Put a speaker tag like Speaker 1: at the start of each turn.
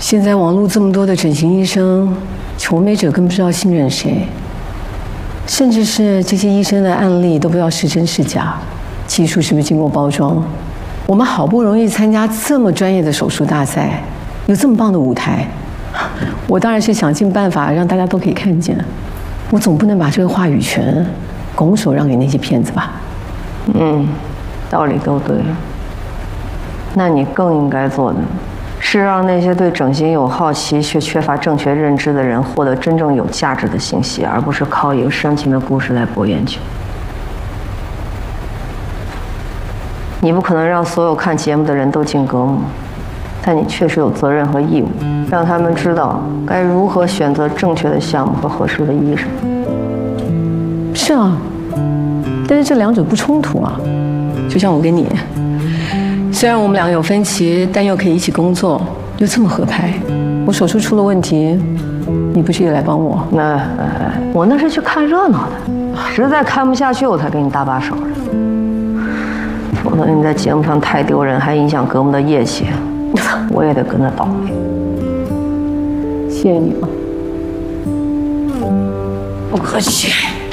Speaker 1: 现在网络这么多的整形医生，求美者更不知道信任谁，甚至是这些医生的案例都不知道是真是假，技术是不是经过包装。我们好不容易参加这么专业的手术大赛，有这么棒的舞台，我当然是想尽办法让大家都可以看见。我总不能把这个话语权拱手让给那些骗子吧？
Speaker 2: 道理都对。那你更应该做的，是让那些对整形有好奇却缺乏正确认知的人获得真正有价值的信息，而不是靠一个煽情的故事来博眼球。你不可能让所有看节目的人都进革命，但你确实有责任和义务，让他们知道该如何选择正确的项目和合适的医生。
Speaker 1: 是啊，但是这两者不冲突啊。就像我跟你，虽然我们两个有分歧，但又可以一起工作，又这么合拍。我手术出了问题，你不是也来帮我？
Speaker 2: 我那是去看热闹的，实在看不下去我才给你搭把手的。否则你在节目上太丢人，还影响革命的业绩，我也得跟着倒霉。
Speaker 1: 谢谢你啊，不客气。